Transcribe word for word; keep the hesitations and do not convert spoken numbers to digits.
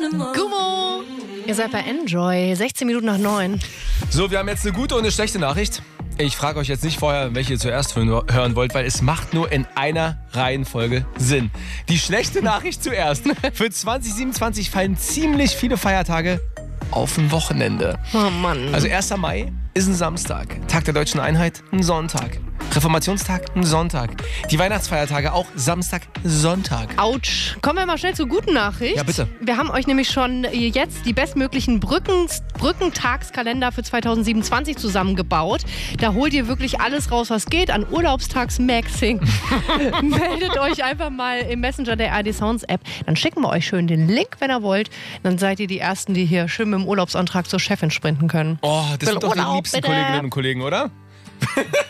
Gummo! Ihr seid bei Enjoy, sechzehn Minuten nach neun. So, wir haben jetzt eine gute und eine schlechte Nachricht. Ich frage euch jetzt nicht vorher, welche ihr zuerst hören wollt, weil es macht nur in einer Reihenfolge Sinn. Die schlechte Nachricht zuerst. Für zwanzig siebenundzwanzig fallen ziemlich viele Feiertage auf ein Wochenende. Oh Mann. Also erster Mai ist ein Samstag. Tag der Deutschen Einheit, ein Sonntag. Reformationstag, ein Sonntag. Die Weihnachtsfeiertage auch Samstag, Sonntag. Autsch. Kommen wir mal schnell zur guten Nachricht. Ja, bitte. Wir haben euch nämlich schon jetzt die bestmöglichen Brücken, Brückentagskalender für zwanzig siebenundzwanzig zusammengebaut. Da holt ihr wirklich alles raus, was geht an Urlaubstags-Maxing. Meldet euch einfach mal im Messenger der A R D Sounds App. Dann schicken wir euch schön den Link, wenn ihr wollt. Dann seid ihr die Ersten, die hier schön mit dem Urlaubsantrag zur Chefin sprinten können. Oh, das sind doch die Urlaub, liebsten bitte. Kolleginnen und Kollegen, oder?